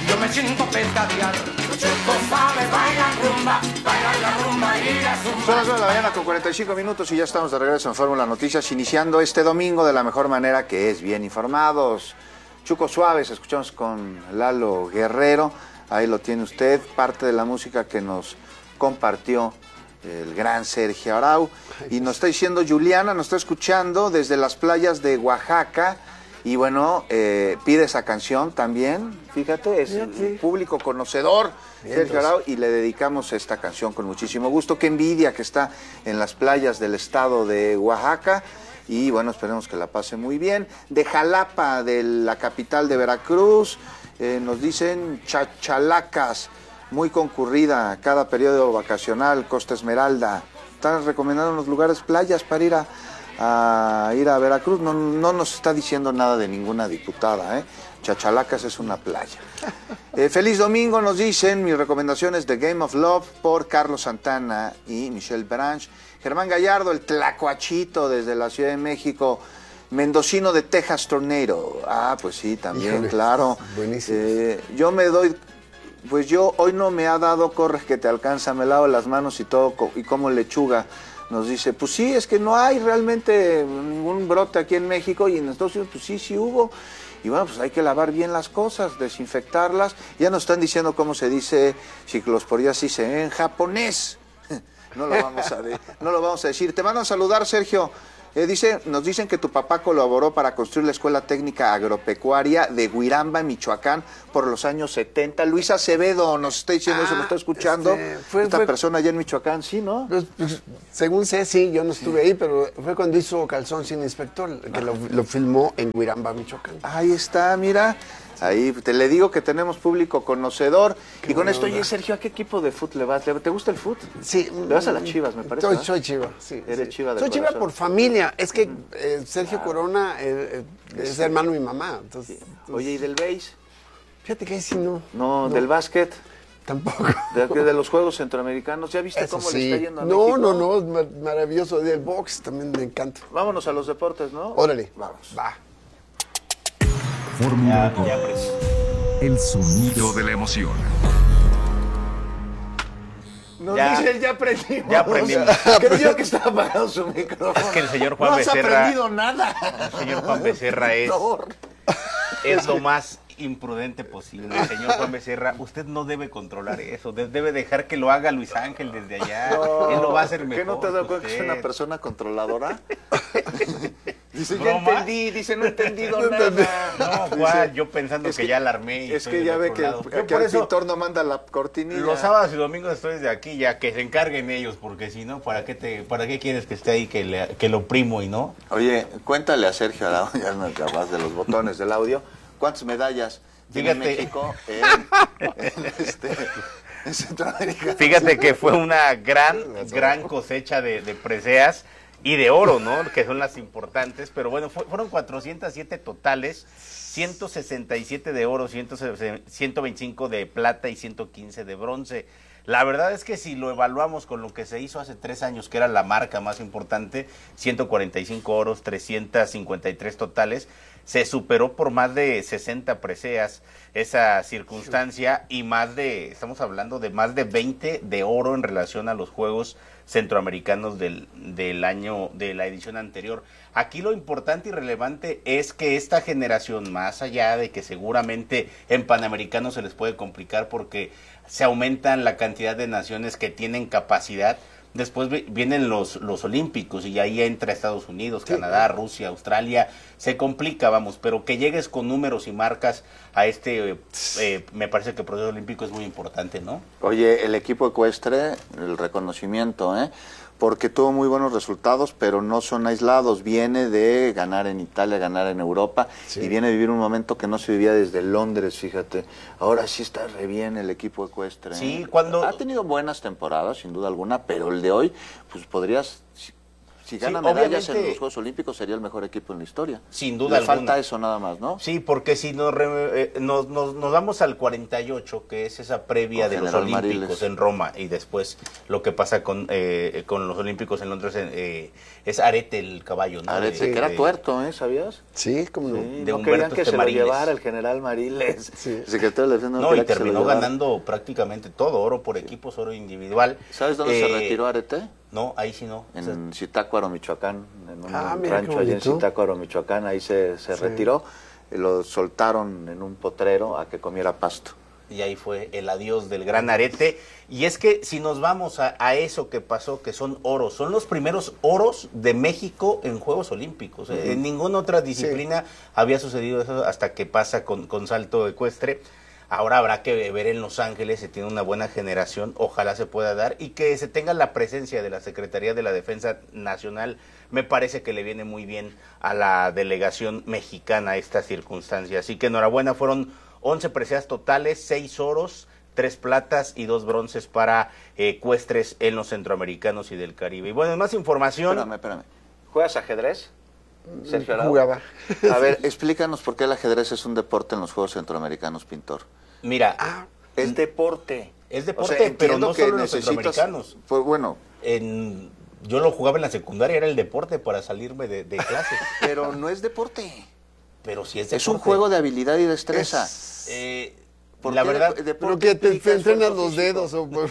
yo me siento pescadear. Chuco sabe bailar la rumba y la zumba. Son las 9 de la mañana con 45 minutos y ya estamos de regreso en Fórmula Noticias, iniciando este domingo de la mejor manera, que es bien informados. Chuco Suaves, escuchamos con Lalo Guerrero, ahí lo tiene usted, parte de la música que nos compartió el gran Sergio Arau. Y nos está diciendo Juliana, nos está escuchando desde las playas de Oaxaca. Y bueno, pide esa canción también, fíjate, es público conocedor, Sergio Arau, y le dedicamos esta canción con muchísimo gusto. Qué envidia que está en las playas del estado de Oaxaca, y bueno, esperemos que la pase muy bien. De Jalapa, de la capital de Veracruz, nos dicen Chachalacas, muy concurrida, cada periodo vacacional, Costa Esmeralda. Están recomendando unos lugares, playas para ir a Veracruz. No nos está diciendo nada de ninguna diputada, ¿eh? Chachalacas es una playa. Feliz domingo, nos dicen. Mis recomendaciones de Game of Love por Carlos Santana y Michelle Branch. Germán Gallardo, el tlacuachito desde la Ciudad de México. Mendocino de Texas Tornado. Ah, pues sí, también, híjole, claro. Buenísimo. Yo me doy... Pues yo hoy no me ha dado, corres que te alcanza, me lavo las manos y todo, y como lechuga. Nos dice, pues sí, es que no hay realmente ningún brote aquí en México, y en Estados Unidos, pues sí hubo. Y bueno, pues hay que lavar bien las cosas, desinfectarlas. Ya nos están diciendo cómo se dice ciclosporiasis en japonés. No lo vamos a decir. Te van a saludar, Sergio. Nos dicen que tu papá colaboró para construir la Escuela Técnica Agropecuaria de Huiramba, Michoacán, por los años 70. Luis Acevedo nos está diciendo eso, nos está escuchando. Esta persona allá en Michoacán, sí, ¿no? Pues, según sé, sí, yo no estuve ahí, pero fue cuando hizo Calzón sin Inspector, que lo filmó en Huiramba, Michoacán. Ahí está, mira. Ahí te le digo que tenemos público conocedor. Qué y con esto, oye, Sergio, ¿a qué equipo de fútbol le vas? ¿Te gusta el fútbol? Sí. Le vas a las Chivas, me parece. Soy Chiva, sí. Eres Chiva de Soy corazón. Chiva por familia. Es que Sergio Corona es hermano de mi mamá. Entonces, oye, ¿y del béis? Fíjate que ahí sí no. No, del básquet. Tampoco. De los Juegos Centroamericanos. ¿Ya viste cómo le está yendo a México? No, es maravilloso. Del box también me encanta. Vámonos a los deportes, ¿no? Órale. Vamos. Va. Fórmula 1. El sonido de la emoción. Nos dicen, ya aprendimos. Ya aprendimos. Creyó que estaba apagado su micrófono. Es que el señor Juan no Becerra... No has aprendido nada. El señor Juan Becerra es lo más imprudente posible. Señor Juan Becerra, usted no debe controlar eso. Debe dejar que lo haga Luis Ángel desde allá. Él lo va a hacer mejor. ¿Qué no te has dado cuenta que es una persona controladora? Dice, ¿broma? Ya entendí, dice, no he entendido nada. No, Juan, yo pensando que ya la armé. Y es que ya ve que el pintor no manda la cortinilla. Los sábados y domingos estoy desde aquí, ya que se encarguen ellos, porque si no, ¿para qué quieres que esté ahí, que lo primo y no? Oye, cuéntale a Sergio Arau, ya no acabas de los botones del audio, ¿cuántas medallas tiene México en Centroamérica? Fíjate que fue una gran cosecha de preseas y de oro, ¿no? Que son las importantes, pero bueno, fueron 407 totales, 167 de oro, 125 de plata y 115 de bronce. La verdad es que si lo evaluamos con lo que se hizo hace 3 años, que era la marca más importante, 145 oros, 353 totales, se superó por más de 60 preseas esa circunstancia y estamos hablando de más de 20 de oro en relación a los Juegos Centroamericanos del año, de la edición anterior. Aquí lo importante y relevante es que esta generación, más allá de que seguramente en Panamericanos se les puede complicar porque se aumentan la cantidad de naciones que tienen capacidad, después vienen los Olímpicos y ahí entra Estados Unidos, Canadá, Rusia, Australia, se complica, vamos, pero que llegues con números y marcas a me parece que el proceso olímpico es muy importante, ¿no? Oye, el equipo ecuestre, el reconocimiento, porque tuvo muy buenos resultados, pero no son aislados, viene de ganar en Italia, ganar en Europa, y viene a vivir un momento que no se vivía desde Londres, fíjate. Ahora sí está re bien el equipo ecuestre. Sí, ha tenido buenas temporadas, sin duda alguna, pero el de hoy, pues podrías Si gana Sí, medallas en obviamente, los Juegos Olímpicos sería el mejor equipo en la historia. Sin duda Le falta alguna. eso nada más, ¿no? Sí, porque si nos vamos al 48, que es esa previa Con de los General Olímpicos Mariles. en Roma, y después lo que pasa con los Olímpicos en Londres, es Arete el caballo, ¿no? Arete, que era tuerto, ¿sabías? Sí, como no. Sí, de no Humberto querían que se lo Mariles. llevara el general Mariles. Sí. El secretario de la Defensa No, y quería que se lo terminó llevara. ganando prácticamente todo, oro por equipos, oro individual. ¿Sabes dónde se retiró Arete? No, ahí sí no. O sea, En Zitácuaro, Michoacán, en un mira, qué rancho allá en bonito. Zitácuaro, Michoacán, ahí se retiró, lo soltaron en un potrero a que comiera pasto. y ahí fue el adiós del gran Arete. Y es que si nos vamos a eso que pasó, que son oros, son los primeros oros de México en Juegos Olímpicos. En ninguna otra disciplina había sucedido eso hasta que pasa con salto ecuestre. Ahora habrá que ver en Los Ángeles, se tiene una buena generación, ojalá se pueda dar, y que se tenga la presencia de la Secretaría de la Defensa Nacional. Me parece que le viene muy bien a la delegación mexicana esta circunstancia. Así que enhorabuena, fueron 11 preseas totales, 6 oros, 3 platas y 2 bronces para ecuestres en los centroamericanos y del Caribe. Y bueno, más información. Espérame. ¿Juegas ajedrez, Sergio Arau? Jugaba. A ver, explícanos por qué el ajedrez es un deporte en los Juegos Centroamericanos, Pintor. Mira, Es deporte. es deporte, O sea, pero entiendo no que solo en los necesitas- centroamericanos. Pues bueno, Yo lo jugaba en la secundaria, era el deporte para salirme de clase. pero no es deporte. Pero si es deporte. Es un juego de habilidad y destreza. ¿Por La qué verdad, deporte Pero que te implica entrenas esfuerzo los físico? dedos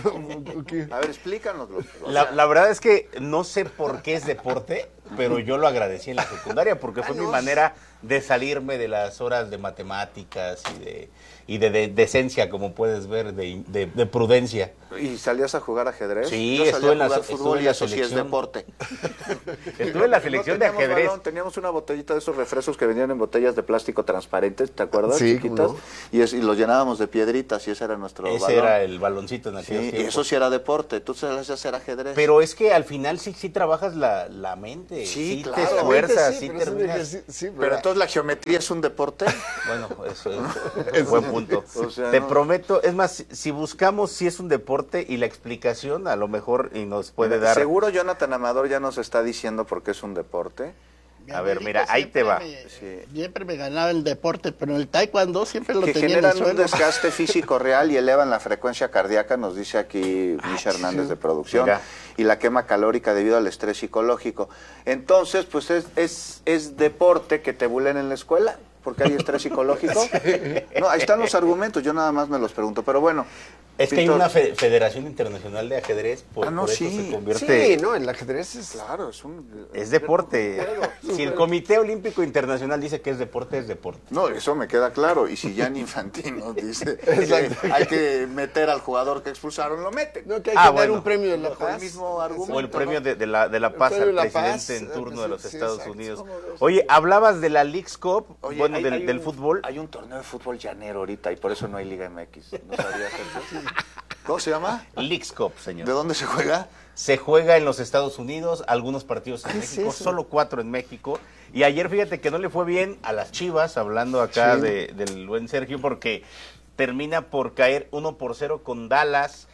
o qué. A ver, explícanoslo. O la sea, verdad es que no sé por qué es deporte, pero yo lo agradecí en la secundaria porque fue mi manera de salirme de las horas de matemáticas y de decencia, como puedes ver, de prudencia. ¿Y salías a jugar ajedrez? Sí, Yo salía estuve en a la- jugar estuve fútbol en y la eso sí es selección. deporte. Estuve en la No selección de teníamos ajedrez. balón, teníamos una botellita de esos refrescos que venían en botellas de plástico transparentes, ¿te acuerdas? Sí, Chiquitas. cómo Y los llenábamos de piedritas y ese era nuestro Ese balón. era el baloncito en aquellos Sí, y tiempos. eso sí era deporte. Tú sabes hacer ajedrez. Pero es que al final sí trabajas la mente, Sí, sí claro. te La mente esfuerzas, Sí, sí pero es un terminas. ejercicio- sí, Pero ¿verdad? entonces la geometría es un deporte. Bueno, eso es buen punto. O sea, Te no. prometo, es más, si buscamos si es un deporte y la explicación, a lo mejor y nos puede dar. Seguro Jonathan Amador ya nos está diciendo por qué es un deporte. Mi A ver, abuelito mira, ahí te siempre va. Siempre me ganaba el deporte, pero en el taekwondo siempre lo Que tenía en el generan un suelo. desgaste físico real y elevan la frecuencia cardíaca, nos dice aquí Misha Hernández de producción, Mira. y la quema calórica debido al estrés psicológico. Entonces, pues es deporte que te bulen en la escuela, porque hay estrés psicológico. No, ahí están los argumentos, yo nada más me los pregunto, pero bueno. Es que hay Pintor, una Federación Internacional de Ajedrez, por no, eso sí. se convierte. Sí, no, el ajedrez es... Claro, es Es deporte. Si el Comité Olímpico Internacional dice que es deporte, es deporte. No, eso me queda claro. Y si Gianni Infantino dice que hay que meter al jugador que expulsaron, lo meten. No, que hay que dar bueno. un premio de la Bajo el paz. mismo argumento. O el premio de la paz premio al de la presidente paz, en turno de los sí, Estados exacto. Unidos. ¿Cómo ves? Oye, hablabas de la Leagues Cup, Oye, bueno, hay del un- fútbol. Hay un torneo de fútbol llanero ahorita y por eso no hay Liga MX. ¿No sabías eso? ¿Cómo se llama? Leagues Cup, señor. ¿De dónde se juega? Se juega en los Estados Unidos, algunos partidos en México, solo 4 en México. Y ayer fíjate que no le fue bien a las Chivas, hablando acá del buen Sergio, porque termina por caer 1-0 con Dallas,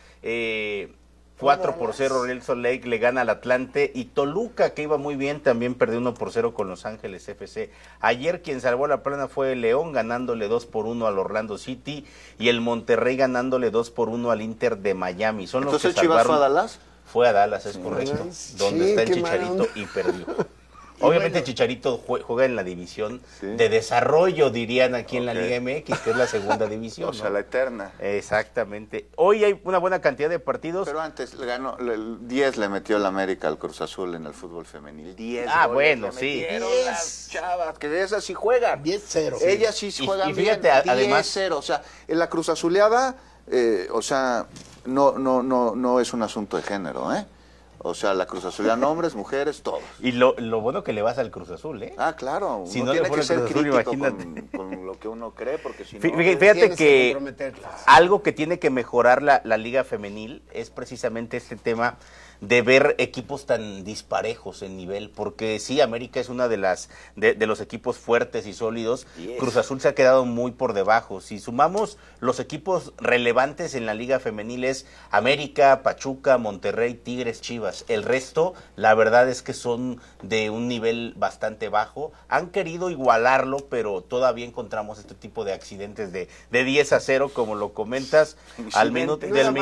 4-0 Real Salt Lake le gana al Atlante, y Toluca, que iba muy bien, también perdió 1-0 con Los Ángeles FC. Ayer quien salvó la plana fue el León, ganándole 2-1 al Orlando City, y el Monterrey ganándole 2-1 al Inter de Miami. Son los Entonces que Chivas fue a salvaron. Dallas. Fue a Dallas, es correcto, Sí, donde está el qué mala Chicharito onda. y perdió. Obviamente Chicharito juega en la división Sí. de desarrollo, dirían aquí en la Ok. Liga MX, que es la segunda división. O sea, ¿no? la eterna. Exactamente. Hoy hay una buena cantidad de partidos. Pero antes le ganó, 10 le metió el América al Cruz Azul en el fútbol femenil. 10 Ah, goles bueno, le sí. metieron 10. las chavas, que de esas sí juegan. 10-0. Ellas sí Y- juegan y fíjate, bien. además- 10-0. O sea, en la Cruz Azuleada, o sea, no es un asunto de género, ¿eh? O sea, la Cruz Azuleada, hombres, mujeres, todos. Y lo bueno que le vas al Cruz Azul, ¿eh? Ah, claro. Si Uno no le tiene fuera que ser Cruz Azul, crítico imagínate. con lo que uno cree, porque si no... Fíjate Tienes que comprometerte. algo que tiene que mejorar la liga femenil es precisamente este tema de ver equipos tan disparejos en nivel, porque sí, América es una de los equipos fuertes y sólidos. Cruz Azul se ha quedado muy por debajo. Si sumamos los equipos relevantes en la Liga Femenil es América, Pachuca, Monterrey, Tigres, Chivas. El resto, la verdad es que son de un nivel bastante bajo. Han querido igualarlo, pero todavía encontramos este tipo de accidentes de 10-0, como lo comentas, al minuto del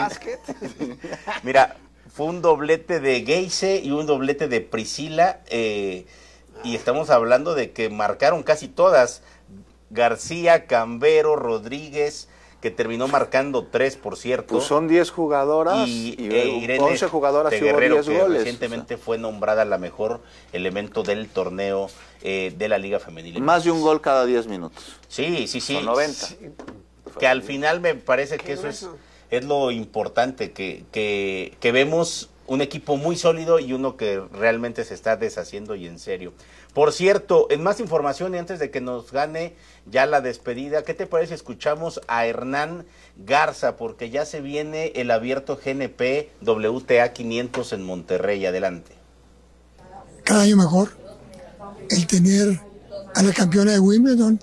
Mira, fue un doblete de Geise y un doblete de Priscila, y estamos hablando de que marcaron casi todas. García, Cambero, Rodríguez, que terminó marcando 3, por cierto. Pues son 10 jugadoras y Irene 11 jugadoras y hubo Guerrero, 10 que goles. recientemente fue nombrada la mejor elemento del torneo de la Liga Femenil. Más de un gol cada 10 minutos. Sí. Son 90. Que al final me parece que eso es lo importante, que vemos un equipo muy sólido y uno que realmente se está deshaciendo y en serio. Por cierto, en más información y antes de que nos gane ya la despedida, ¿qué te parece? Escuchamos a Hernán Garza, porque ya se viene el abierto GNP WTA 500 en Monterrey. Adelante. Cada año mejor. El tener a la campeona de Wimbledon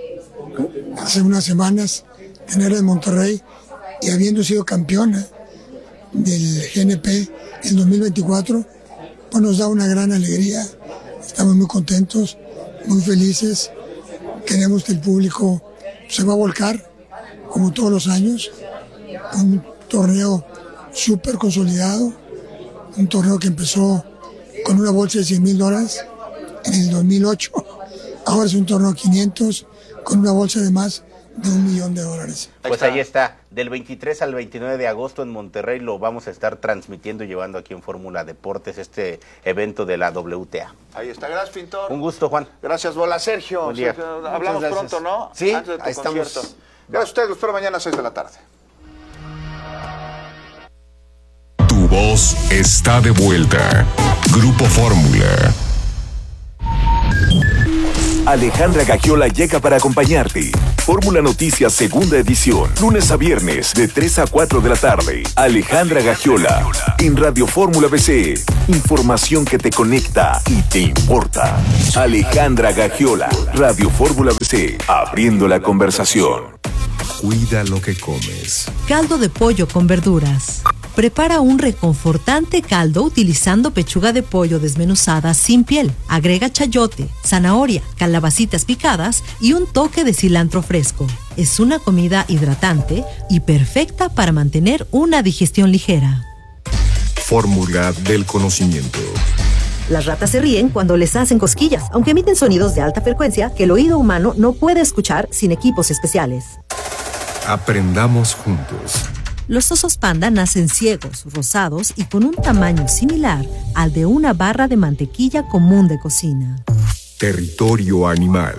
hace unas semanas, tenerla en Monterrey y habiendo sido campeona del GNP en 2024, pues nos da una gran alegría. Estamos muy contentos, muy felices. Queremos que el público se va a volcar, como todos los años. Un torneo súper consolidado, un torneo que empezó con una bolsa de $100,000 en el 2008. Ahora es un torneo 500 con una bolsa de más de $1 millón. Pues ahí está, del 23 al 29 de agosto en Monterrey lo vamos a estar transmitiendo y llevando aquí en Fórmula Deportes, este evento de la WTA. Ahí está, gracias, Pintor. Un gusto, Juan. Gracias, Bola. Sergio, Buen día. hablamos pronto, ¿no? Sí, antes de tu ahí estamos. concierto. Gracias a ustedes, los espero mañana a 6 de la tarde. Tu voz está de vuelta. Grupo Fórmula. Alejandra Gagiola llega para acompañarte. Fórmula Noticias, segunda edición, lunes a viernes de 3 a 4 de la tarde. Alejandra Gagiola, en Radio Fórmula BC. Información que te conecta y te importa. Alejandra Gagiola, Radio Fórmula BC, abriendo la conversación. Cuida lo que comes. Caldo de pollo con verduras. Prepara un reconfortante caldo utilizando pechuga de pollo desmenuzada sin piel. Agrega chayote, zanahoria, calabacitas picadas y un toque de cilantro fresco. Es una comida hidratante y perfecta para mantener una digestión ligera. Fórmula del conocimiento. Las ratas se ríen cuando les hacen cosquillas, aunque emiten sonidos de alta frecuencia que el oído humano no puede escuchar sin equipos especiales. Aprendamos juntos. Los osos panda nacen ciegos, rosados y con un tamaño similar al de una barra de mantequilla común de cocina. Territorio animal.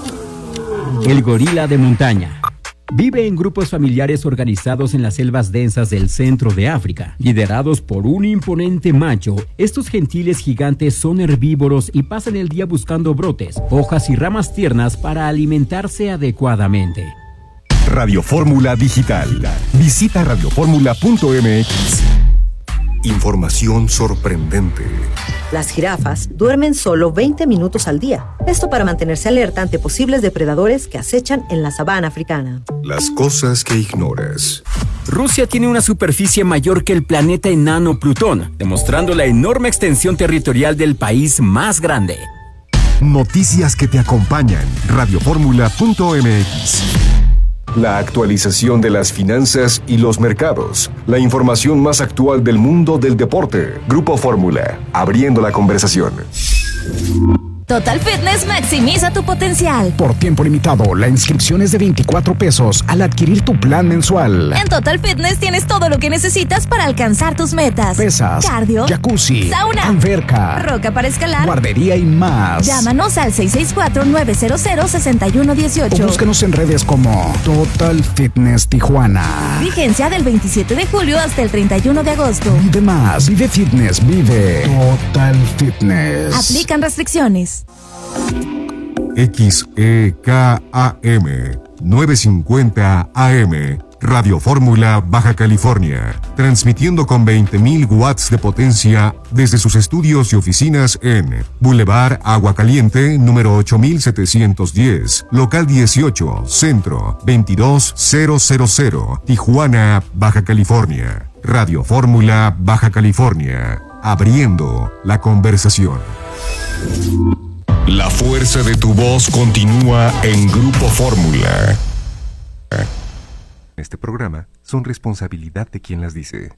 El gorila de montaña. Vive en grupos familiares organizados en las selvas densas del centro de África, liderados por un imponente macho. Estos gentiles gigantes son herbívoros y pasan el día buscando brotes, hojas y ramas tiernas para alimentarse adecuadamente. Radio Fórmula Digital. Visita radioformula.mx. Información sorprendente. Las jirafas duermen solo 20 minutos al día. Esto para mantenerse alerta ante posibles depredadores que acechan en la sabana africana. Las cosas que ignoras. Rusia tiene una superficie mayor que el planeta enano Plutón, demostrando la enorme extensión territorial del país más grande. Noticias que te acompañan. radioformula.mx. La actualización de las finanzas y los mercados. La información más actual del mundo del deporte. Grupo Fórmula, abriendo la conversación. Total Fitness maximiza tu potencial. Por tiempo limitado, la inscripción es de $24 al adquirir tu plan mensual. En Total Fitness tienes todo lo que necesitas para alcanzar tus metas. Pesas, cardio, jacuzzi, sauna, alberca, roca para escalar, guardería y más. Llámanos al 664-900-6118. O búscanos en redes como Total Fitness Tijuana. Vigencia del 27 de julio hasta el 31 de agosto. Vive más, vive fitness, vive Total Fitness. Aplican restricciones. XEKAM 950 AM Radio Fórmula Baja California, transmitiendo con 20.000 watts de potencia desde sus estudios y oficinas en Boulevard Agua Caliente, número 8710, local 18, centro 22000, Tijuana, Baja California. Radio Fórmula Baja California, abriendo la conversación. La fuerza de tu voz continúa en Grupo Fórmula. Este programa son responsabilidad de quien las dice.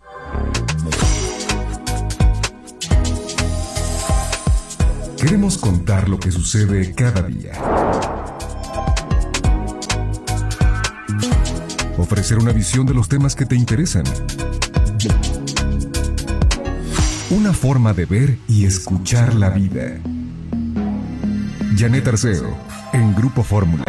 Queremos contar lo que sucede cada día. Ofrecer una visión de los temas que te interesan. Una forma de ver y escuchar la vida. Janet Arceo, en Grupo Fórmula.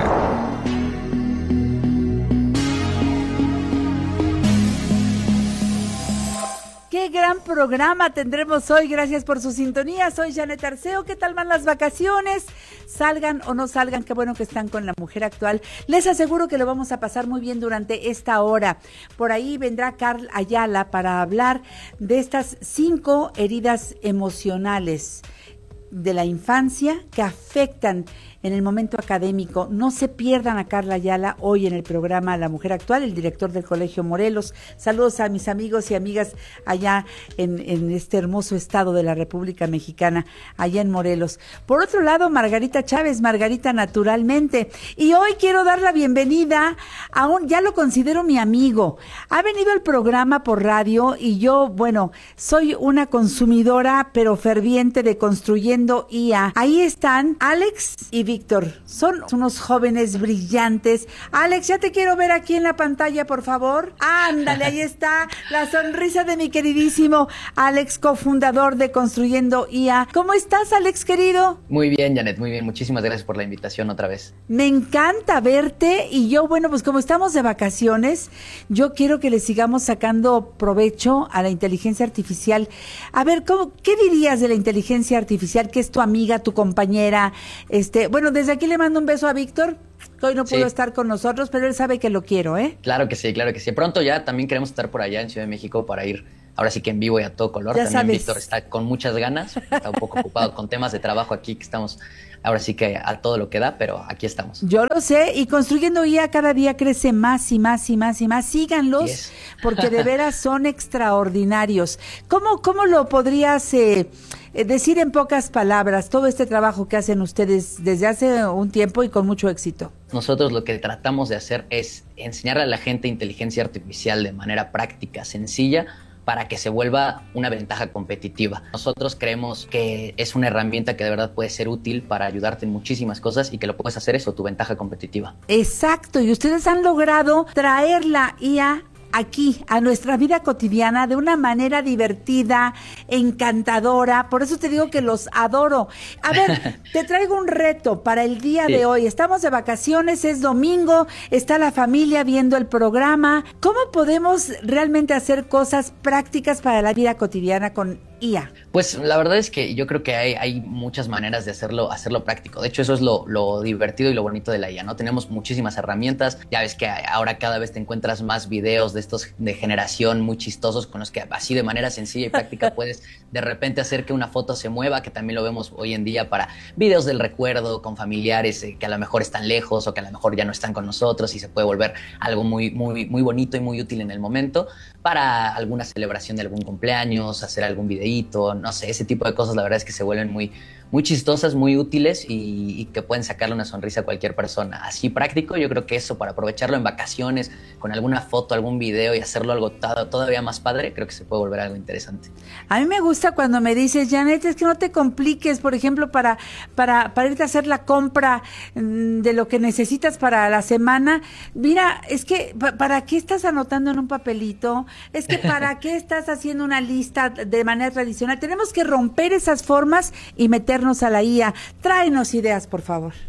Qué gran programa tendremos hoy, gracias por su sintonía. Soy Janet Arceo. ¿Qué tal van las vacaciones? Salgan o no salgan, qué bueno que están con La Mujer Actual. Les aseguro que lo vamos a pasar muy bien durante esta hora. Por ahí vendrá Carl Ayala para hablar de estas 5 heridas emocionales de la infancia que afectan en el momento académico. No se pierdan a Carla Ayala hoy en el programa La Mujer Actual, el director del Colegio Morelos. Saludos a mis amigos y amigas allá en este hermoso estado de la República Mexicana, allá en Morelos. Por otro lado, Margarita Chávez, Margarita Naturalmente. Y hoy quiero dar la bienvenida a ya lo considero mi amigo. Ha venido al programa por radio y yo, bueno, soy una consumidora pero ferviente de Construyendo IA. Ahí están Alex y Víctor, son unos jóvenes brillantes. Alex, ya te quiero ver aquí en la pantalla, por favor. Ándale, ahí está la sonrisa de mi queridísimo Alex, cofundador de Construyendo IA. ¿Cómo estás, Alex, querido? Muy bien, Janet, muy bien. Muchísimas gracias por la invitación otra vez. Me encanta verte y yo, bueno, pues como estamos de vacaciones, yo quiero que le sigamos sacando provecho a la inteligencia artificial. A ver, ¿qué dirías de la inteligencia artificial, que es tu amiga, tu compañera? Bueno, desde aquí le mando un beso a Víctor, que hoy no pudo estar con nosotros, pero él sabe que lo quiero, ¿eh? Claro que sí, claro que sí. Pronto ya también queremos estar por allá en Ciudad de México para ir, ahora sí que en vivo y a todo color. Ya también sabes. Víctor está con muchas ganas, está un poco ocupado con temas de trabajo aquí, que estamos ahora sí que a todo lo que da, pero aquí estamos. Yo lo sé, y Construyendo IA cada día crece más y más y más y más. Síganlos, porque de veras son extraordinarios. ¿Cómo lo podrías decir en pocas palabras todo este trabajo que hacen ustedes desde hace un tiempo y con mucho éxito? Nosotros lo que tratamos de hacer es enseñarle a la gente inteligencia artificial de manera práctica, sencilla, para que se vuelva una ventaja competitiva. Nosotros creemos que es una herramienta que de verdad puede ser útil para ayudarte en muchísimas cosas y que lo puedes hacer eso, tu ventaja competitiva. Exacto, y ustedes han logrado traer la IA aquí, a nuestra vida cotidiana, de una manera divertida, encantadora. Por eso te digo que los adoro. A ver, te traigo un reto para el día de hoy. Estamos de vacaciones, es domingo, está la familia viendo el programa. ¿Cómo podemos realmente hacer cosas prácticas para la vida cotidiana con IA? Pues la verdad es que yo creo que hay muchas maneras de hacerlo práctico. De hecho, eso es lo divertido y lo bonito de la IA, ¿no? Tenemos muchísimas herramientas. Ya ves que ahora cada vez te encuentras más videos de estos de generación muy chistosos con los que así de manera sencilla y práctica puedes de repente hacer que una foto se mueva, que también lo vemos hoy en día para videos del recuerdo con familiares que a lo mejor están lejos o que a lo mejor ya no están con nosotros, y se puede volver algo muy, muy, muy bonito y muy útil en el momento para alguna celebración de algún cumpleaños, hacer algún videíto, no sé, ese tipo de cosas. La verdad es que se vuelven muy, muy chistosas, muy útiles y que pueden sacarle una sonrisa a cualquier persona. Así práctico, yo creo que eso, para aprovecharlo en vacaciones, con alguna foto, algún video y hacerlo algo todavía más padre, creo que se puede volver algo interesante. A mí me gusta cuando me dices, Janet, es que no te compliques, por ejemplo, para irte a hacer la compra de lo que necesitas para la semana. Mira, es que, ¿para qué estás anotando en un papelito? Es que, ¿para qué estás haciendo una lista de manera tradicional? Tenemos que romper esas formas y meternos a la IA. Tráenos ideas, por favor.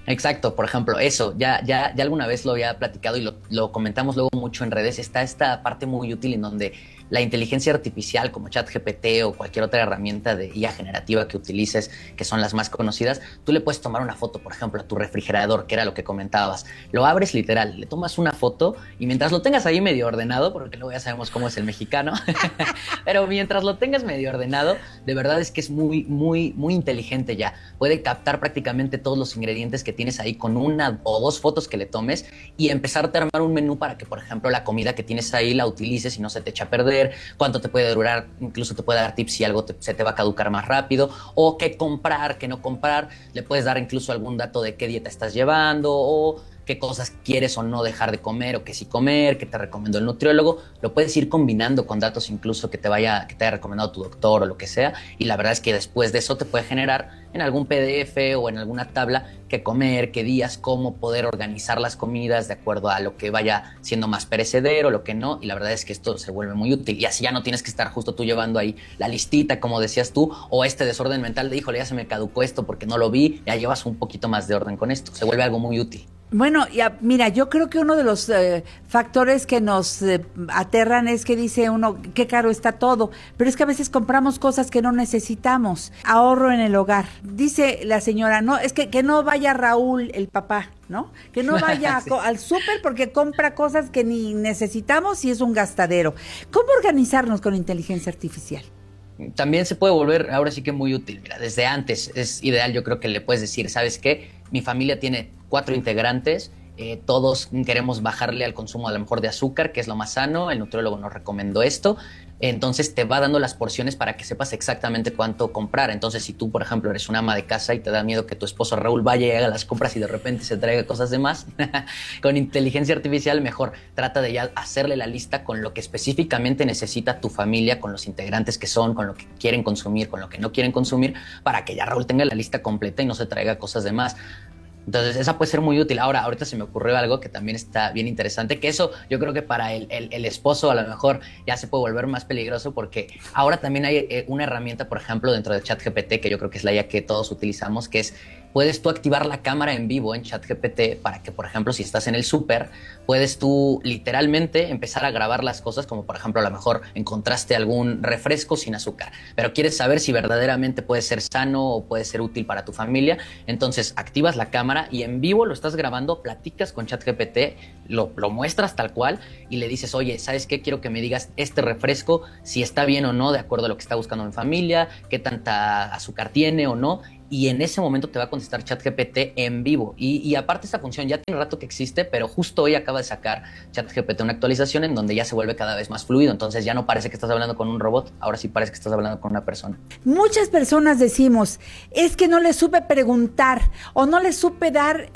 Exacto, por ejemplo, eso, ya alguna vez lo había platicado y lo comentamos luego mucho en redes. Está esta parte muy útil en donde la inteligencia artificial como ChatGPT o cualquier otra herramienta de IA generativa que utilices, que son las más conocidas, tú le puedes tomar una foto, por ejemplo, a tu refrigerador, que era lo que comentabas. Lo abres literal, le tomas una foto y mientras lo tengas ahí medio ordenado, porque luego ya sabemos cómo es el mexicano, pero mientras lo tengas medio ordenado, de verdad es que es muy, muy, muy inteligente ya. Puede captar prácticamente todos los ingredientes que tienes ahí con una o dos fotos que le tomes y empezarte a armar un menú para que, por ejemplo, la comida que tienes ahí la utilices y no se te echa a perder, cuánto te puede durar, incluso te puede dar tips si algo se te va a caducar más rápido, o qué comprar, qué no comprar. Le puedes dar incluso algún dato de qué dieta estás llevando o qué cosas quieres o no dejar de comer o qué sí comer, qué te recomendó el nutriólogo. Lo puedes ir combinando con datos incluso que te haya recomendado tu doctor o lo que sea, y la verdad es que después de eso te puede generar en algún PDF o en alguna tabla qué comer, qué días, cómo poder organizar las comidas de acuerdo a lo que vaya siendo más perecedero, lo que no, y la verdad es que esto se vuelve muy útil, y así ya no tienes que estar justo tú llevando ahí la listita, como decías tú, o este desorden mental de, híjole, ya se me caducó esto porque no lo vi, ya llevas un poquito más de orden con esto, se vuelve algo muy útil. Bueno, mira, yo creo que uno de los factores que nos aterran es que dice uno, qué caro está todo, pero es que a veces compramos cosas que no necesitamos. Ahorro en el hogar. Dice la señora, no, es que no vaya Raúl, el papá, ¿no? Que no vaya sí. Al súper porque compra cosas que ni necesitamos y es un gastadero. ¿Cómo organizarnos con inteligencia artificial? También se puede volver ahora sí que muy útil. Mira, desde antes es ideal, yo creo que le puedes decir, ¿sabes qué? Mi familia tiene 4 integrantes, todos queremos bajarle al consumo a lo mejor de azúcar, que es lo más sano, el nutriólogo nos recomendó esto, entonces te va dando las porciones para que sepas exactamente cuánto comprar. Entonces si tú, por ejemplo, eres una ama de casa y te da miedo que tu esposo Raúl vaya y haga las compras y de repente se traiga cosas de más, con inteligencia artificial mejor trata de ya hacerle la lista con lo que específicamente necesita tu familia, con los integrantes que son, con lo que quieren consumir, con lo que no quieren consumir, para que ya Raúl tenga la lista completa y no se traiga cosas de más. Entonces esa puede ser muy útil. Ahorita se me ocurrió algo que también está bien interesante, que eso yo creo que para el esposo a lo mejor ya se puede volver más peligroso, porque ahora también hay una herramienta, por ejemplo, dentro de ChatGPT, que yo creo que es la IA que todos utilizamos, que es, puedes tú activar la cámara en vivo en ChatGPT para que, por ejemplo, si estás en el súper, puedes tú literalmente empezar a grabar las cosas, como por ejemplo a lo mejor encontraste algún refresco sin azúcar, pero quieres saber si verdaderamente puede ser sano o puede ser útil para tu familia. Entonces activas la cámara y en vivo lo estás grabando, platicas con ChatGPT, lo muestras tal cual y le dices, oye, ¿sabes qué? Quiero que me digas este refresco, si está bien o no, de acuerdo a lo que está buscando mi familia, qué tanta azúcar tiene o no. Y en ese momento te va a contestar ChatGPT en vivo. Y aparte esta función ya tiene rato que existe, pero justo hoy acaba de sacar ChatGPT una actualización en donde ya se vuelve cada vez más fluido. Entonces ya no parece que estás hablando con un robot, ahora sí parece que estás hablando con una persona. Muchas personas decimos, es que no le supe preguntar o no le supe dar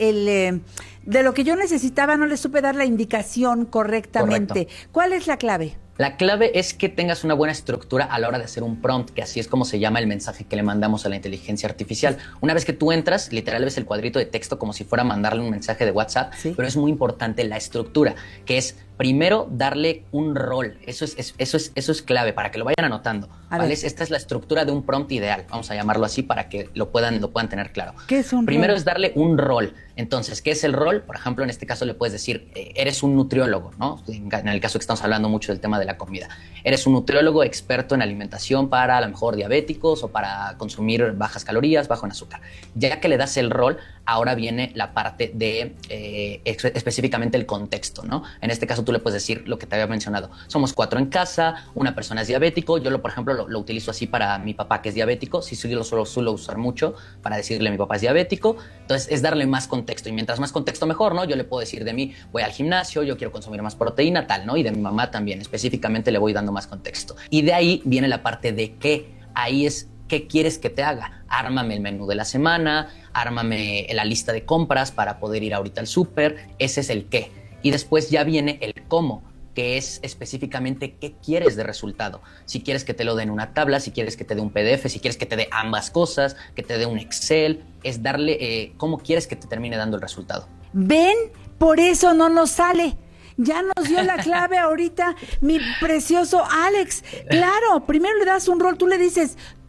de lo que yo necesitaba, no le supe dar la indicación correctamente. Correcto. ¿Cuál es la clave? La clave es que tengas una buena estructura a la hora de hacer un prompt, que así es como se llama el mensaje que le mandamos a la inteligencia artificial. Una vez que tú entras, literal ves el cuadrito de texto como si fuera mandarle un mensaje de WhatsApp, ¿sí? Pero es muy importante la estructura, que es primero darle un rol. Eso es clave para que lo vayan anotando, ¿vale? Esta es la estructura de un prompt ideal, vamos a llamarlo así para que lo puedan tener claro. ¿Qué es un Primero rol? Es darle un rol. Entonces, ¿qué es el rol? Por ejemplo, en este caso le puedes decir, eres un nutriólogo, ¿no? En el caso que estamos hablando mucho del tema de la comida. Eres un nutriólogo experto en alimentación para a lo mejor diabéticos o para consumir bajas calorías, bajo en azúcar. Ya que le das el rol, ahora viene la parte de específicamente el contexto, ¿no? En este caso tú le puedes decir lo que te había mencionado. Somos 4 en casa, una persona es diabético. Yo, por ejemplo, lo utilizo así para mi papá, que es diabético. Sí, yo lo suelo usar mucho para decirle a mi papá es diabético. Entonces, es darle más contexto. Y mientras más contexto, mejor, ¿no? Yo le puedo decir de mí, voy al gimnasio, yo quiero consumir más proteína, tal, ¿no? Y de mi mamá también. Específicamente le voy dando más contexto. Y de ahí viene la parte de qué. Ahí es ¿qué quieres que te haga? Ármame el menú de la semana, ármame la lista de compras para poder ir ahorita al súper. Ese es el qué. Y después ya viene el cómo, que es específicamente qué quieres de resultado. Si quieres que te lo dé en una tabla, si quieres que te dé un PDF, si quieres que te dé ambas cosas, que te dé un Excel, es darle cómo quieres que te termine dando el resultado. ¿Ven? Por eso no nos sale. Ya nos dio la clave ahorita mi precioso Alex. Claro, primero le das un rol, tú le dices,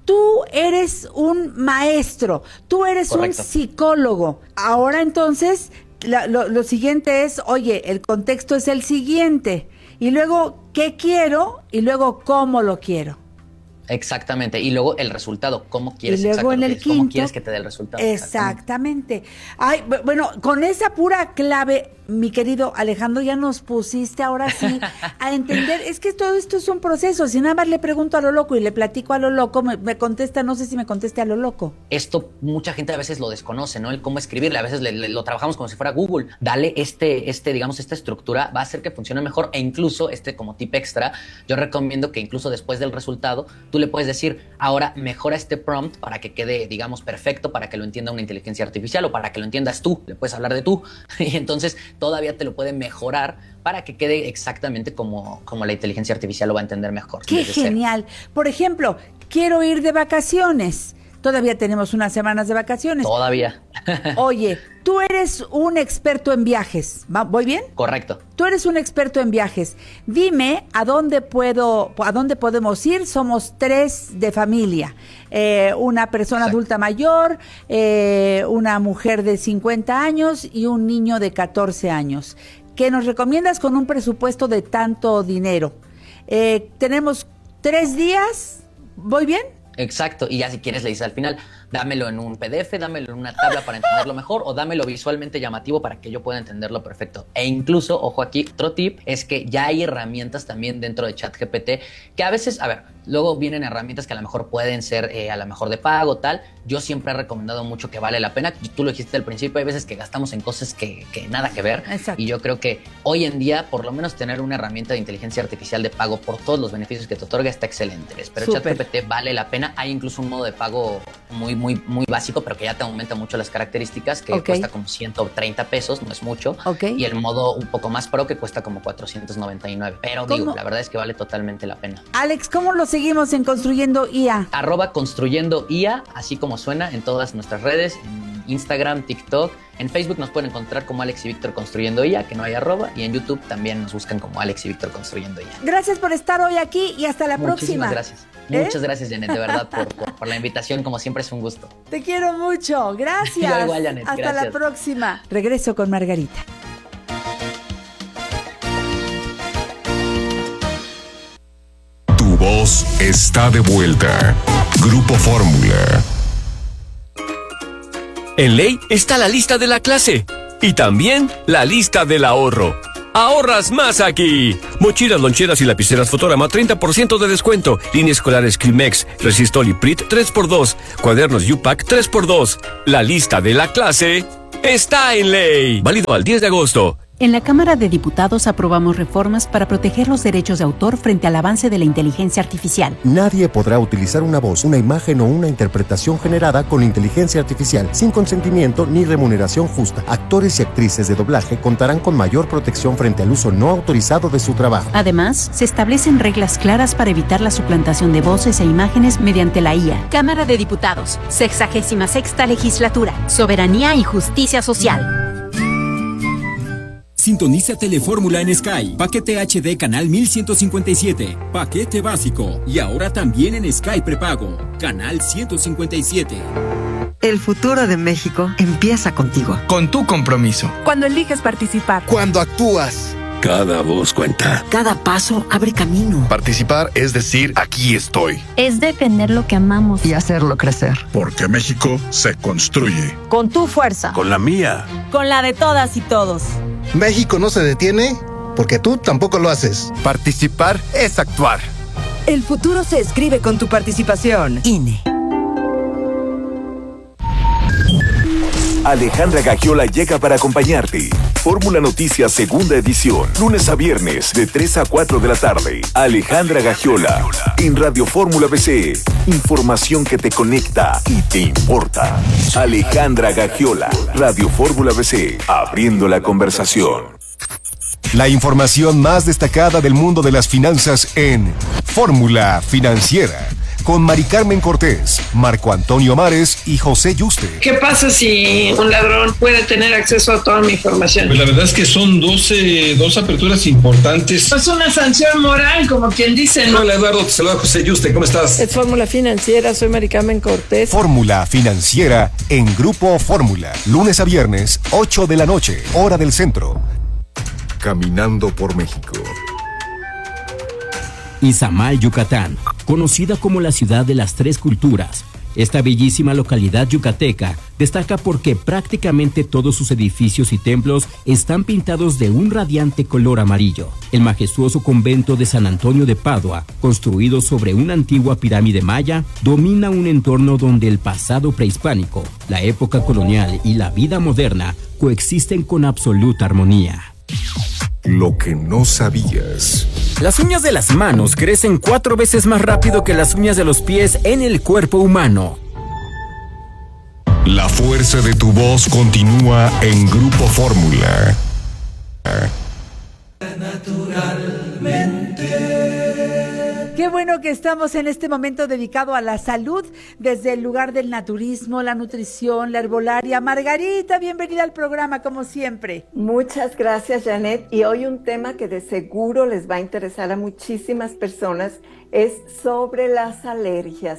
tú eres un maestro, tú eres Correcto. un psicólogo. Ahora entonces, lo siguiente es, oye, el contexto es el siguiente. Y luego, ¿qué quiero? Y luego, ¿cómo lo quiero? Exactamente. Y luego el resultado, ¿cómo quieres? Y luego en el ¿Cómo quinto, quieres que te dé el resultado? Exactamente. Ay, bueno, con esa pura clave, mi querido Alejandro, ya nos pusiste ahora sí a entender. Es que todo esto es un proceso. Si nada más le pregunto a lo loco y le platico a lo loco, me contesta, no sé si me conteste a lo loco. Esto mucha gente a veces lo desconoce, ¿no? El cómo escribirle. A veces lo trabajamos como si fuera Google. Dale digamos, esta estructura, va a hacer que funcione mejor. E incluso, como tip extra, yo recomiendo que incluso después del resultado, tú le puedes decir, ahora mejora este prompt para que quede, digamos, perfecto, para que lo entienda una inteligencia artificial o para que lo entiendas tú. Le puedes hablar de tú. Y entonces todavía te lo puede mejorar para que quede exactamente como la inteligencia artificial lo va a entender mejor. ¡Qué genial! Por ejemplo, quiero ir de vacaciones. Todavía tenemos unas semanas de vacaciones. Todavía. Oye, tú eres un experto en viajes. ¿Voy bien? Correcto. Tú eres un experto en viajes. Dime a dónde podemos ir. Somos 3 de familia. Una persona adulta mayor, una mujer de 50 años y un niño de 14 años. ¿Qué nos recomiendas con un presupuesto de tanto dinero? Tenemos 3 días. ¿Voy bien? Exacto, y ya si quieres le dices al final, dámelo en un PDF, dámelo en una tabla para entenderlo mejor o dámelo visualmente llamativo para que yo pueda entenderlo perfecto. E incluso, ojo aquí, otro tip es que ya hay herramientas también dentro de ChatGPT que a veces, luego vienen herramientas que a lo mejor pueden ser a lo mejor de pago, tal. Yo siempre he recomendado mucho que vale la pena. Tú lo dijiste al principio, hay veces que gastamos en cosas que nada que ver. Exacto. Y yo creo que hoy en día, por lo menos tener una herramienta de inteligencia artificial de pago por todos los beneficios que te otorga está excelente. Pero ChatGPT vale la pena. Hay incluso un modo de pago muy básico, pero que ya te aumenta mucho las características, que cuesta como 130 pesos, no es mucho. Y el modo un poco más pro que cuesta como 499. Pero digo, la verdad es que vale totalmente la pena. Alex, ¿cómo lo seguimos en Construyendo IA? @Construyendo IA, así como suena, en todas nuestras redes, en Instagram, TikTok. En Facebook nos pueden encontrar como Alex y Víctor Construyendo IA, que no hay arroba, y en YouTube también nos buscan como Alex y Víctor Construyendo IA. Gracias por estar hoy aquí y hasta la próxima. Gracias. Muchas gracias, Janet, de verdad, por la invitación. Como siempre, es un gusto. Te quiero mucho. Gracias. Yo igual, Janet. Hasta la próxima. Regreso con Margarita. Tu voz está de vuelta. Grupo Fórmula. En Ley está la lista de la clase y también la lista del ahorro. ¡Ahorras más aquí! Mochilas, loncheras y lapiceras Fotorama, 30% de descuento. Línea escolar Kleenex, Resistol y Prit, 3x2. Cuadernos U-Pack, 3x2. La lista de la clase está en Ley. Válido al 10 de agosto. En la Cámara de Diputados aprobamos reformas para proteger los derechos de autor frente al avance de la inteligencia artificial. Nadie podrá utilizar una voz, una imagen o una interpretación generada con inteligencia artificial sin consentimiento ni remuneración justa. Actores y actrices de doblaje contarán con mayor protección frente al uso no autorizado de su trabajo. Además, se establecen reglas claras para evitar la suplantación de voces e imágenes mediante la IA. Cámara de Diputados, 66ª Legislatura, Soberanía y Justicia Social. Sintoniza Telefórmula en Sky. Paquete HD Canal 1157. Paquete básico. Y ahora también en Sky Prepago. Canal 157. El futuro de México empieza contigo. Con tu compromiso. Cuando eliges participar. Cuando actúas. Cada voz cuenta. Cada paso abre camino. Participar es decir, aquí estoy. Es defender lo que amamos. Y hacerlo crecer. Porque México se construye. Con tu fuerza. Con la mía. Con la de todas y todos. México no se detiene porque tú tampoco lo haces. Participar es actuar. El futuro se escribe con tu participación. INE. Alejandra Gagiola llega para acompañarte. Fórmula Noticias Segunda Edición. Lunes a viernes de 3 a 4 de la tarde. Alejandra Gagiola en Radio Fórmula BC. Información que te conecta y te importa. Alejandra Gagiola, Radio Fórmula BC. Abriendo la conversación. La información más destacada del mundo de las finanzas en Fórmula Financiera. con Mari Carmen Cortés, Marco Antonio Mares y José Yuste. ¿Qué pasa si un ladrón puede tener acceso a toda mi información? Pues la verdad es que son dos aperturas importantes. Es una sanción moral, como quien dice, ¿no? Hola Eduardo, te saluda José Yuste, ¿cómo estás? Es Fórmula Financiera, soy Mari Carmen Cortés. Fórmula Financiera en Grupo Fórmula, lunes a viernes, 8 de la noche, hora del centro. Caminando por México. Izamal, Yucatán, conocida como la ciudad de las tres culturas. Esta bellísima localidad yucateca destaca porque prácticamente todos sus edificios y templos están pintados de un radiante color amarillo. El majestuoso convento de San Antonio de Padua, construido sobre una antigua pirámide maya, domina un entorno donde el pasado prehispánico, la época colonial y la vida moderna coexisten con absoluta armonía. Lo que no sabías. Las uñas de las manos crecen 4 veces más rápido que las uñas de los pies en el cuerpo humano. La fuerza de tu voz continúa en Grupo Fórmula. Qué bueno que estamos en este momento dedicado a la salud desde el lugar del naturismo, la nutrición, la herbolaria. Margarita, bienvenida al programa como siempre. Muchas gracias, Janet. Y hoy un tema que de seguro les va a interesar a muchísimas personas es sobre las alergias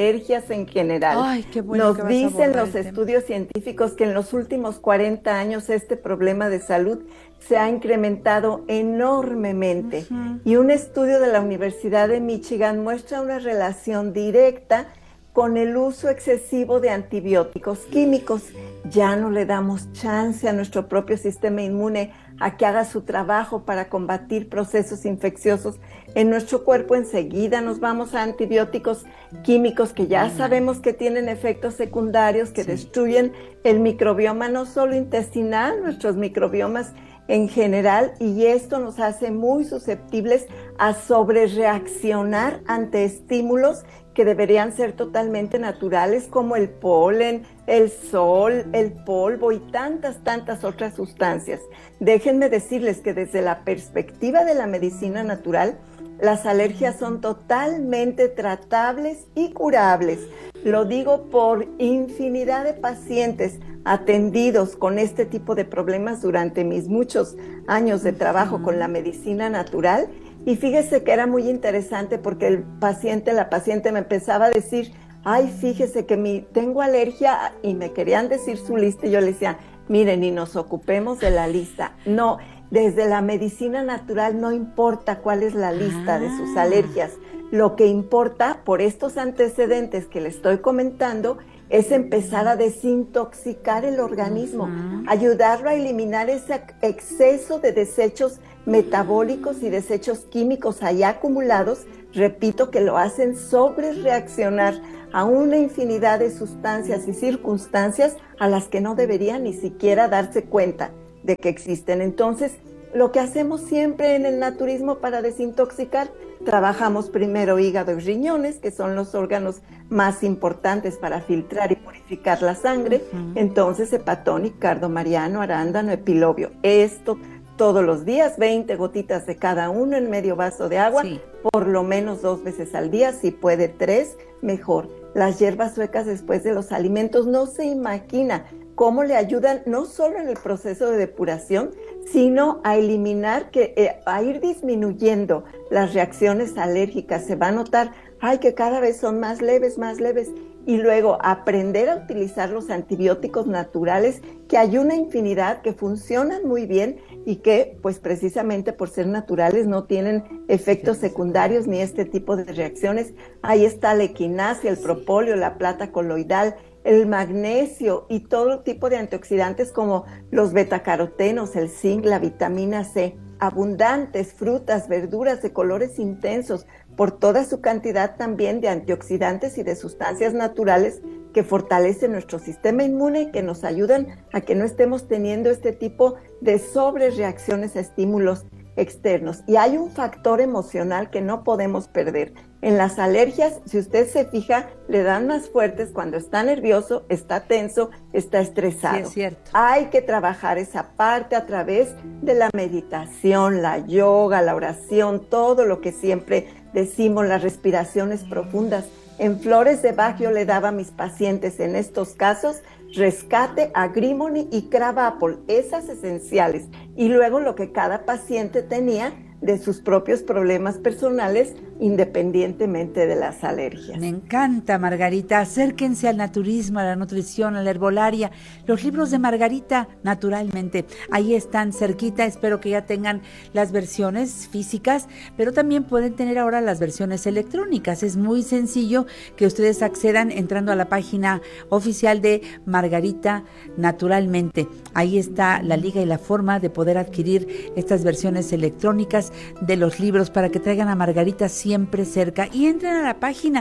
en general. Ay, qué bueno. Nos dicen los estudios científicos que en los últimos 40 años este problema de salud se ha incrementado enormemente. Y un estudio de la Universidad de Michigan muestra una relación directa con el uso excesivo de antibióticos químicos. Ya no le damos chance a nuestro propio sistema inmune a que haga su trabajo para combatir procesos infecciosos en nuestro cuerpo. Enseguida nos vamos a antibióticos químicos que ya sabemos que tienen efectos secundarios que destruyen el microbioma, no solo intestinal, nuestros microbiomas en general, y esto nos hace muy susceptibles a sobrereaccionar ante estímulos que deberían ser totalmente naturales, como el polen, el sol, el polvo y tantas otras sustancias. Déjenme decirles que desde la perspectiva de la medicina natural, las alergias son totalmente tratables y curables. Lo digo por infinidad de pacientes atendidos con este tipo de problemas durante mis muchos años de trabajo con la medicina natural. Y fíjese que era muy interesante porque la paciente me empezaba a decir, ay, fíjese que tengo alergia, y me querían decir su lista, y yo le decía, miren, ni nos ocupemos de la lista. No, desde la medicina natural no importa cuál es la lista de sus alergias. Lo que importa, por estos antecedentes que le estoy comentando, es empezar a desintoxicar el organismo, ayudarlo a eliminar ese exceso de desechos metabólicos y desechos químicos ahí acumulados, repito, que lo hacen sobrereaccionar a una infinidad de sustancias y circunstancias a las que no debería ni siquiera darse cuenta de que existen. Entonces, lo que hacemos siempre en el naturismo para desintoxicar, trabajamos primero hígado y riñones, que son los órganos más importantes para filtrar y purificar la sangre. Entonces, hepatónico, cardomariano, arándano, epilobio. Esto todos los días, 20 gotitas de cada uno en medio vaso de agua, por lo menos 2 veces al día, si puede 3, mejor. Las hierbas suecas después de los alimentos, no se imagina cómo le ayudan no solo en el proceso de depuración, sino a eliminar, a ir disminuyendo las reacciones alérgicas. Se va a notar, que cada vez son más leves, y luego aprender a utilizar los antibióticos naturales, que hay una infinidad que funcionan muy bien y que, pues precisamente por ser naturales, no tienen efectos secundarios ni este tipo de reacciones. Ahí está la equinacia, el propóleo, la plata coloidal, el magnesio y todo tipo de antioxidantes como los betacarotenos, el zinc, la vitamina C. Abundantes frutas, verduras de colores intensos, por toda su cantidad también de antioxidantes y de sustancias naturales que fortalecen nuestro sistema inmune y que nos ayudan a que no estemos teniendo este tipo de sobrereacciones a estímulos externos. Y hay un factor emocional que no podemos perder. En las alergias, si usted se fija, le dan más fuertes cuando está nervioso, está tenso, está estresado. Sí, es cierto. Hay que trabajar esa parte a través de la meditación, la yoga, la oración, todo lo que siempre decimos, las respiraciones profundas. En Flores de Bach yo le daba a mis pacientes en estos casos Rescate, Agrimony y Cravapol, esas esenciales. Y luego lo que cada paciente tenía de sus propios problemas personales, independientemente de las alergias. Me encanta, Margarita. Acérquense al naturismo, a la nutrición, a la herbolaria. Los libros de Margarita, naturalmente, ahí están cerquita. Espero que ya tengan las versiones físicas, pero también pueden tener ahora las versiones electrónicas. Es muy sencillo que ustedes accedan entrando a la página oficial de Margarita Naturalmente. Ahí está la liga y la forma de poder adquirir estas versiones electrónicas de los libros para que traigan a Margarita siempre cerca, y entren a la página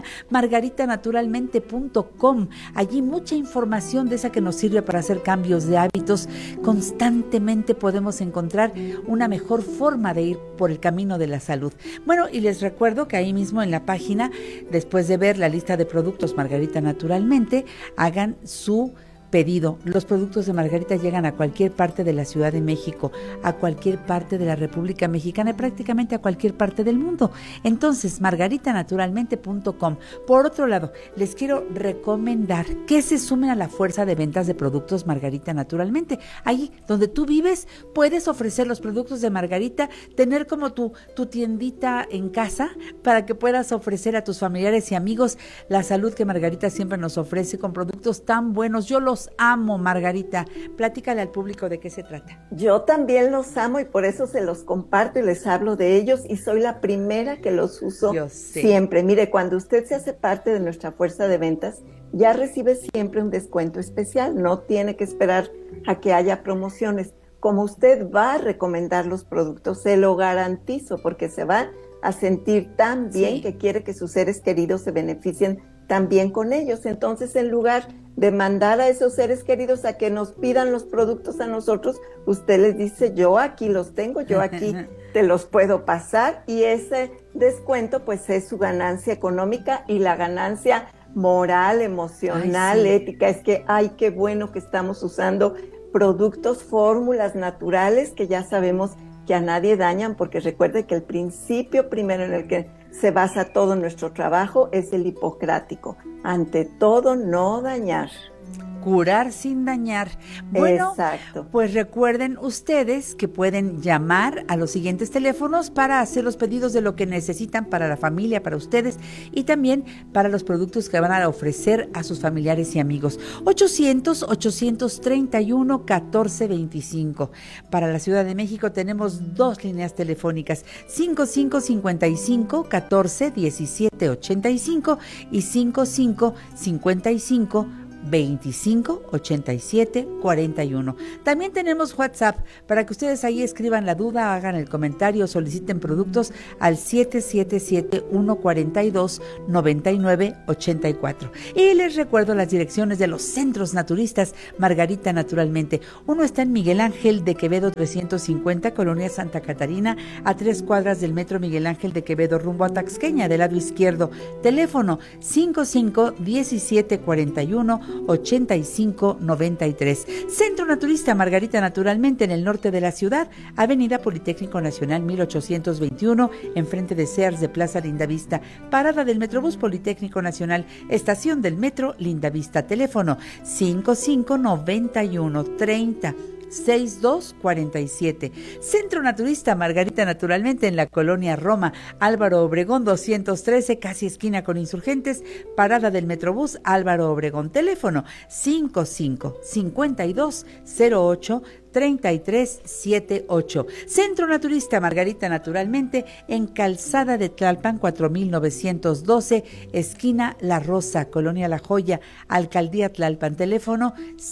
margaritanaturalmente.com. Allí mucha información de esa que nos sirve para hacer cambios de hábitos. Constantemente podemos encontrar una mejor forma de ir por el camino de la salud. Bueno, y les recuerdo que ahí mismo en la página, después de ver la lista de productos Margarita Naturalmente, hagan su pedido. Los productos de Margarita llegan a cualquier parte de la Ciudad de México, a cualquier parte de la República Mexicana y prácticamente a cualquier parte del mundo. Entonces, margaritanaturalmente.com. Por otro lado, les quiero recomendar que se sumen a la fuerza de ventas de productos Margarita Naturalmente. Ahí donde tú vives, puedes ofrecer los productos de Margarita, tener como tu tiendita en casa para que puedas ofrecer a tus familiares y amigos la salud que Margarita siempre nos ofrece con productos tan buenos. Yo los amo, Margarita. Platícale al público de qué se trata. Yo también los amo y por eso se los comparto y les hablo de ellos, y soy la primera que los uso siempre. Mire, cuando usted se hace parte de nuestra fuerza de ventas, ya recibe siempre un descuento especial. No tiene que esperar a que haya promociones. Como usted va a recomendar los productos, se lo garantizo, porque se va a sentir tan bien que quiere que sus seres queridos se beneficien también con ellos. Entonces, en lugar de mandar a esos seres queridos a que nos pidan los productos a nosotros, usted les dice: yo aquí los tengo, yo aquí te los puedo pasar, y ese descuento pues es su ganancia económica y la ganancia moral, emocional, ética. Es que, ay, qué bueno que estamos usando productos, fórmulas naturales que ya sabemos que a nadie dañan, porque recuerde que el principio primero en el que se basa todo nuestro trabajo es el hipocrático. Ante todo, no dañar. Curar sin dañar. Bueno, exacto. Pues recuerden ustedes que pueden llamar a los siguientes teléfonos para hacer los pedidos de lo que necesitan para la familia, para ustedes, y también para los productos que van a ofrecer a sus familiares y amigos. 800-831-1425. Para la Ciudad de México tenemos dos líneas telefónicas: 5555-14-1785 y 55-25-87-41. También tenemos WhatsApp para que ustedes ahí escriban la duda, hagan el comentario, soliciten productos al 777-142-9984. Y les recuerdo las direcciones de los centros naturistas Margarita Naturalmente. Uno está en Miguel Ángel de Quevedo 350, Colonia Santa Catarina, a 3 cuadras del metro Miguel Ángel de Quevedo rumbo a Taxqueña, del lado izquierdo. Teléfono 55-1741-8593. Centro Naturista Margarita Naturalmente en el norte de la ciudad, Avenida Politécnico Nacional 1821, enfrente de Sears de Plaza Lindavista. Parada del Metrobús Politécnico Nacional, estación del metro Lindavista. Teléfono 55-91-30-6247. Centro Naturista Margarita Naturalmente en la colonia Roma, Álvaro Obregón 213, casi esquina con Insurgentes. Parada del Metrobús Álvaro Obregón. Teléfono 55-5208-3378. Centro Naturista Margarita Naturalmente en Calzada de Tlalpan 4912, esquina La Rosa, colonia La Joya, Alcaldía Tlalpan. Teléfono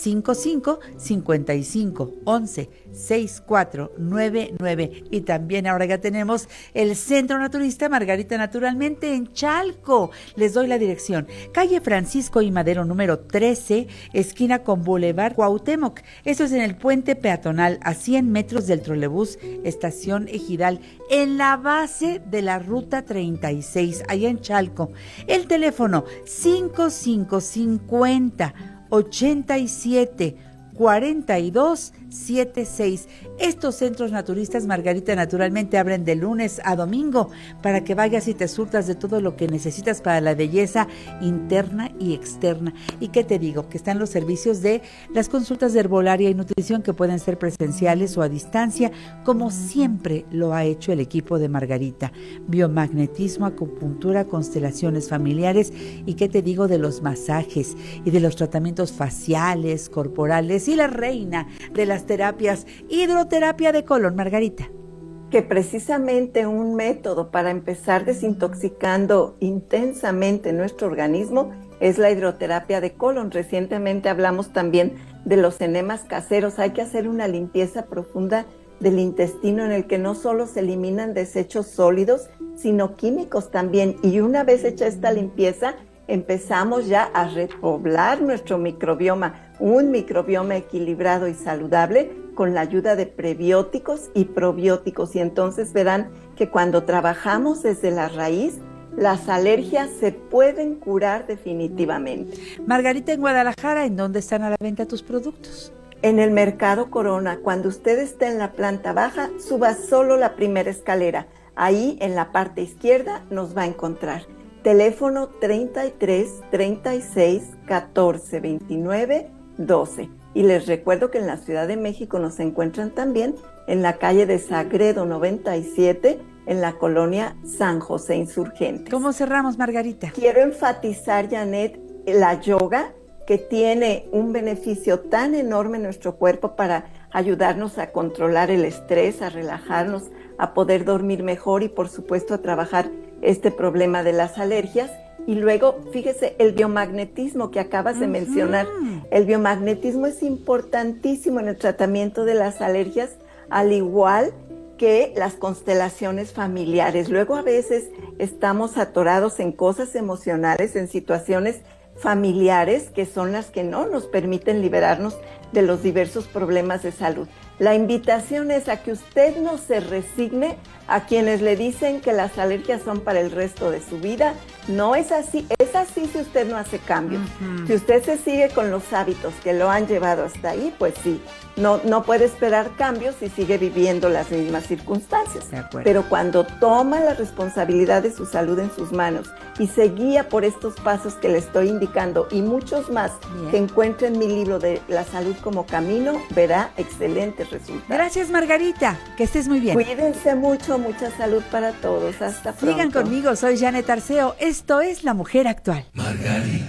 55-55-11-6499. Y también ahora ya tenemos el Centro Naturista Margarita Naturalmente en Chalco. Les doy la dirección: calle Francisco y Madero número 13, esquina con Boulevard Cuauhtémoc. Esto es en el puente peatonal a 100 metros del trolebús Estación Ejidal, en la base de la ruta 36, allá en Chalco. El teléfono 5550-87-42 76. Estos centros naturistas, Margarita, naturalmente abren de lunes a domingo para que vayas y te surtas de todo lo que necesitas para la belleza interna y externa. ¿Y qué te digo? Que están los servicios de las consultas de herbolaria y nutrición, que pueden ser presenciales o a distancia, como siempre lo ha hecho el equipo de Margarita. Biomagnetismo, acupuntura, constelaciones familiares, y qué te digo de los masajes y de los tratamientos faciales, corporales, y la reina de las terapias, hidroterapia de colon, Margarita. Que precisamente un método para empezar desintoxicando intensamente nuestro organismo es la hidroterapia de colon. Recientemente hablamos también de los enemas caseros. Hay que hacer una limpieza profunda del intestino en el que no solo se eliminan desechos sólidos, sino químicos también. Y una vez hecha esta limpieza, empezamos ya a repoblar nuestro microbioma, un microbioma equilibrado y saludable con la ayuda de prebióticos y probióticos. Y entonces verán que cuando trabajamos desde la raíz, las alergias se pueden curar definitivamente. Margarita, en Guadalajara, ¿en dónde están a la venta tus productos? En el Mercado Corona. Cuando usted esté en la planta baja, suba solo la primera escalera. Ahí en la parte izquierda nos va a encontrar. Teléfono 33 36 14 29 12. Y les recuerdo que en la Ciudad de México nos encuentran también en la calle de Sagredo 97, en la colonia San José Insurgentes. ¿Cómo cerramos, Margarita? Quiero enfatizar, Janet, la yoga, que tiene un beneficio tan enorme en nuestro cuerpo para ayudarnos a controlar el estrés, a relajarnos, a poder dormir mejor y, por supuesto, a trabajar este problema de las alergias. Y luego, fíjese, el biomagnetismo que acabas de mencionar. El biomagnetismo es importantísimo en el tratamiento de las alergias, al igual que las constelaciones familiares. Luego a veces estamos atorados en cosas emocionales, en situaciones familiares que son las que no nos permiten liberarnos de los diversos problemas de salud. La invitación es a que usted no se resigne a quienes le dicen que las alergias son para el resto de su vida. No es así, es así si usted no hace cambios. Si usted se sigue con los hábitos que lo han llevado hasta ahí, pues sí, no puede esperar cambios y sigue viviendo las mismas circunstancias. Pero cuando toma la responsabilidad de su salud en sus manos y se guía por estos pasos que le estoy indicando y muchos más que encuentre en mi libro de La Salud como Camino, verá excelentes resultados. Gracias, Margarita, que estés muy bien. Cuídense mucho, mucha salud para todos. Hasta pronto. Sigan conmigo, soy Janet Arceo. Esto es La Mujer Actual. Margarita.